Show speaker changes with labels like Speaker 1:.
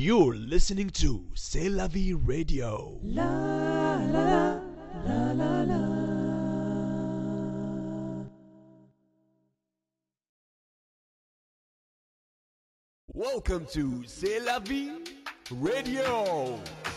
Speaker 1: You're listening to C'est la vie radio. Welcome to C'est la vie radio.